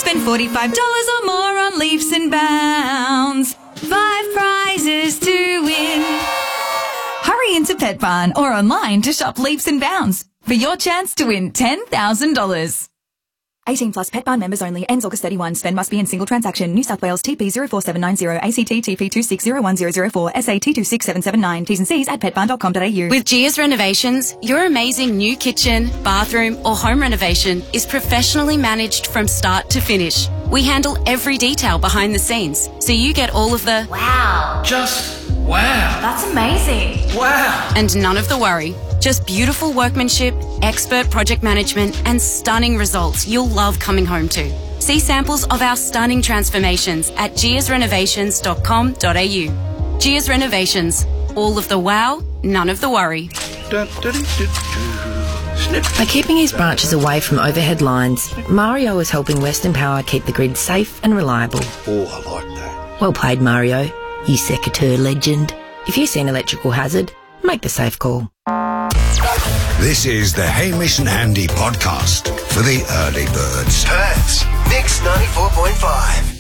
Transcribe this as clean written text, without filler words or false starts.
Spend $45 or more on Leaps and Bounds. 5 prizes to win. Hurry into Pet Barn or online to shop Leaps and Bounds for your chance to win $10,000. 18 plus Pet Barn members only. Ends August 31. Spend must be in single transaction. New South Wales TP 04790 ACT TP 2601004 SAT 26779. T's and C's at petbarn.com.au. With Gia's Renovations, your amazing new kitchen, bathroom or home renovation is professionally managed from start to finish. We handle every detail behind the scenes, so you get all of the wow. Just wow. That's amazing. Wow. And none of the worry. Just beautiful workmanship, expert project management and stunning results you'll love coming home to. See samples of our stunning transformations at giasrenovations.com.au. Gia's Renovations. All of the wow, none of the worry. By keeping his branches away from overhead lines, Mario is helping Western Power keep the grid safe and reliable. Oh, I like that. Well played, Mario, you secateur legend. If you see an electrical hazard, make the safe call. This is the Hamish and Andy podcast for the early birds. Perth's Mix 94.5.